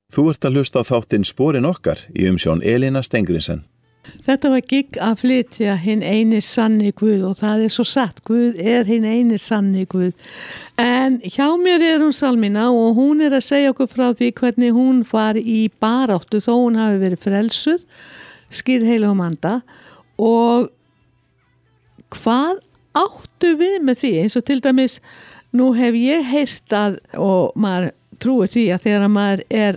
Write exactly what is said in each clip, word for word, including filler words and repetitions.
Þú ert að hlusta á þáttinn Sporin okkar í umsjón Elína Stengrinsen. Þetta var gigg að flytja hinn eini sanni Guð og það er svo satt, Guð er hinn eini sanni Guð. En hjá mér er hún Salmína og hún er að segja okkur frá því hvernig hún var í baráttu þó hún hafi verið frelsuð, skýrð heilagum anda og hvað áttu við með því? Eins og til dæmis, nú hef ég heyrt að, og maður trúir því að þegar maður er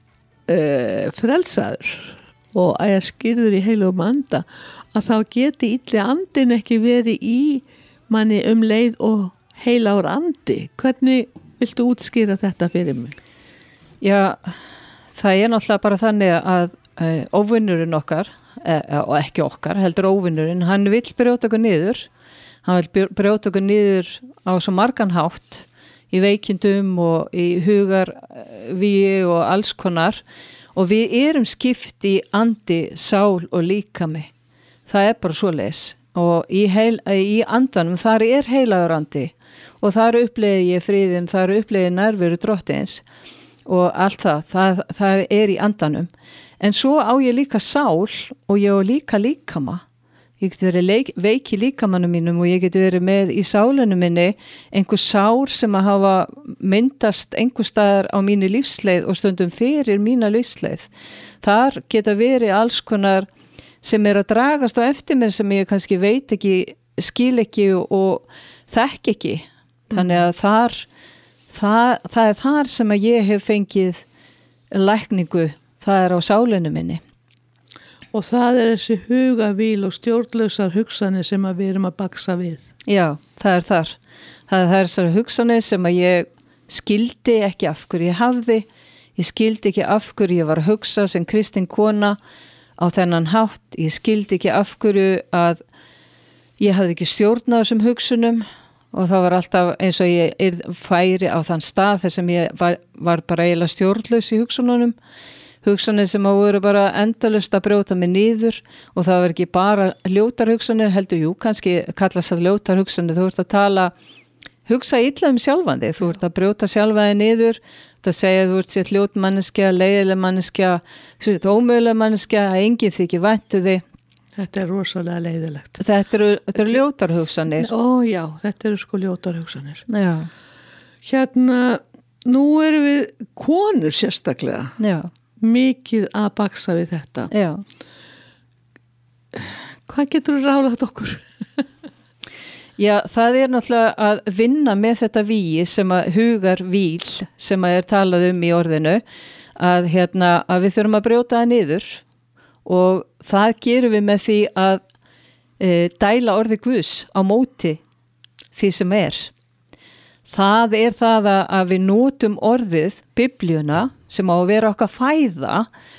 uh, frelsaður og er skýrður í heilagum anda að þá geti illi andin ekki verið í manni um leið og heilagur andi. Hvernig viltu útskýra þetta fyrir mig? Já, það er náttúrulega bara þannig að e, óvinnurinn okkar, e, og ekki okkar, heldur óvinnurinn, hann vill brjóta okkur niður, hann vill brjóta okkur niður á svo margan hátt í veikindum og í hugarvíi og alls konar. Og við erum skipt í andi, sál og líkami. Það er bara svoleiðis. Og í, heil, í andanum, þar er heilagur andi. Og þar uppleiði ég friðin, þar uppleiði nærveru drottins. Og allt það, það, það er í andanum. En svo á ég líka sál og ég á líka líkama. Ég get verið leik, veik í líkamannum mínum og ég get verið með í sálunum minni einhver sár sem að hafa myndast einhver staðar á mínu lífsleið og stundum fyrir mína lífsleið. Þar geta verið alls konar sem er að dragast á eftir mér sem ég kannski veit ekki, skil ekki og þekk ekki. Þannig að þar, það, það er þar sem að ég hef fengið lækningu, það er á sálunum minni. Og það er þessi hugavíl og stjórnlausar hugsanir sem að við erum að baksa við. Já, það er þar. Það er þessar hugsanir sem að ég skildi ekki af hverju ég hafði. Ég skildi ekki af hverju ég var að hugsa sem kristin kona á þennan hátt. Ég skildi ekki af hverju að ég hafði ekki stjórn á þessum hugsunum og það var alltaf eins og ég færi á þann stað þar sem ég var, var bara eiginlega stjórnlaus í hugsununum. Hugsanir sem að voru bara endalaust að brjóta mig niður og það var ekki bara ljótar hugsanir, heldur jú, kannski kallast það ljótar hugsanir, þú ert að tala, hugsa illa um sjálfan þig, þú ert að brjóta sjálfa þig niður, þú ert að segja að þú ert sér ljót manneskja, leiðileg manneskja, þú ert ómöguleg manneskja, að enginn þykir væntu þig. Þetta er rosalega leiðilegt. Þetta eru, þetta eru ljótar hugsanir. Ó já, þetta eru sko ljótar hugsanir. Já. Hérna, nú erum við konur sérstaklega. Já. Mikið að baksa við þetta. Já. Hvað getur þú ráðlagt okkur? Já, það er náttúrulega að vinna með þetta vígi sem að hugar víl sem að er talað um í orðinu að, hérna, að við þurfum að brjóta það niður og það gerum við með því að e, dæla orði Guðs á móti því sem er. Það er það að við notum orðið, biblíuna, sem á að vera okkar fæða,